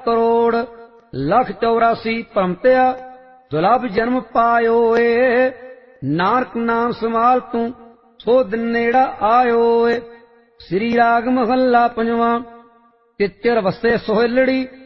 करोड़ लख 84 भ्रमत्या दुलभ जन्म पायो ए। नानक नाम संभाल तू सो दिन नेड़ा आयो ए। श्री राग महला पंजवा। तिच्चर वसे सोहलड़ी